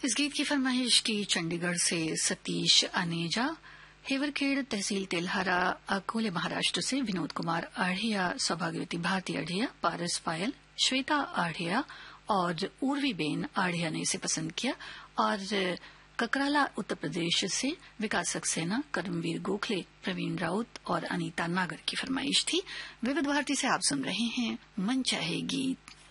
इस गीत की फरमाइश की चंडीगढ़ से सतीश अनेजा, हेवरखेड़ तहसील तेल्हारा अकोले महाराष्ट्र से विनोद कुमार आढ़िया, सौभाग्यवती भारती आढ़िया, पारस पायल, श्वेता आढ़िया और उर्वीबेन आढ़िया ने इसे पसंद किया। और ककराला उत्तर प्रदेश से विकास सक्सेना, करमवीर गोखले, प्रवीण राउत और अनीता नागर की फरमाइश थी। विविध भारती से आप सुन रहे हैं मन चाहे गीत।